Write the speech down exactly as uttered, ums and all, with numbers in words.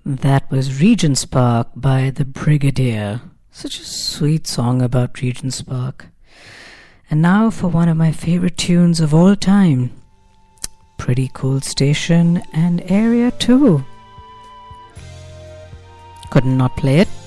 That was Regent's Park by The Brigadier. Such a sweet song about Regent's Park. And now for one of my favorite tunes of all time. Pretty Cool Station and Area two. Could not play it,